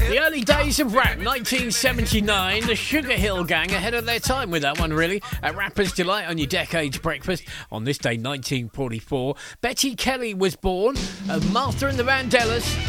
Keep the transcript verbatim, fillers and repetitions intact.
The early days of rap, nineteen seventy-nine. The Sugar Hill Gang ahead of their time with that one, really. At Rapper's Delight on your Decades Breakfast. On this day, nineteen forty-four, Betty Kelly was born. Uh, Martha and the Vandellas.